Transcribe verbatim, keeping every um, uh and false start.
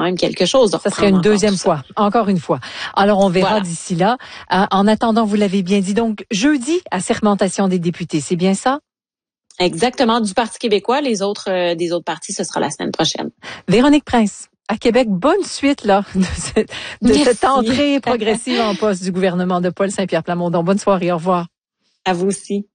quand même quelque chose. Ça serait une deuxième fois, encore une fois. Alors, on verra voilà. D'ici là. Euh, en attendant, vous l'avez bien dit, donc jeudi, assermentation des députés, c'est bien ça? Exactement, du Parti québécois. Les autres, euh, des autres partis, ce sera la semaine prochaine. Véronique Prince, à Québec, bonne suite là de cette, de cette entrée progressive en poste du gouvernement de Paul Saint-Pierre Plamondon. Bonne soirée, au revoir. À vous aussi.